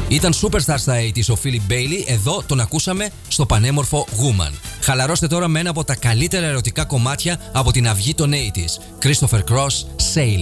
Ήταν superstar στα 80's ο Philip Bailey, εδώ τον ακούσαμε στο πανέμορφο Woman. Χαλαρώστε τώρα με ένα από τα καλύτερα ερωτικά κομμάτια από την αυγή των 80's. Christopher Cross, Sail.